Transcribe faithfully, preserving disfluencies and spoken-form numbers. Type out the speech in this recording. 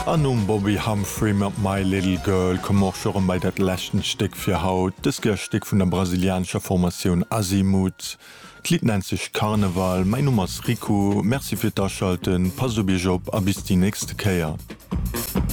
An um Bobby Humphrey mat My Little Girl kom auch schon bei dat lächten Steck fir Haut, des Gersteck vun der brasilianischer Formation Azimut. Lied nennt sich Karneval, mein Nummers Rico, merci fir d'Aschalten, pass op Job a bis die nächste Käier.